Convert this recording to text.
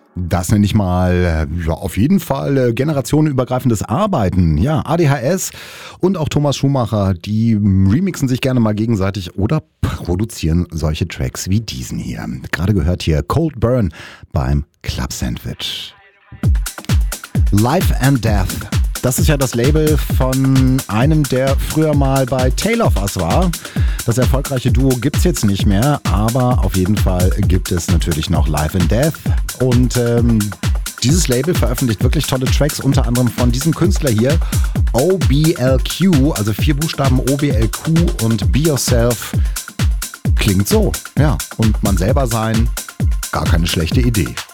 Das nenne ich mal, ja, auf jeden Fall generationenübergreifendes Arbeiten. Ja, ADHS und auch Thomas Schumacher, die remixen sich gerne mal gegenseitig oder produzieren solche Tracks wie diesen hier. Gerade gehört hier Cold Burn beim Club Sandwich. Life and Death. Das ist ja das Label von einem, der früher mal bei Tale of Us war. Das erfolgreiche Duo gibt's jetzt nicht mehr, aber auf jeden Fall gibt es natürlich noch Life and Death. Und dieses Label veröffentlicht wirklich tolle Tracks, unter anderem von diesem Künstler hier, OBLQ, also 4 Buchstaben OBLQ und Be Yourself. Klingt so, ja. Und man selber sein, gar keine schlechte Idee.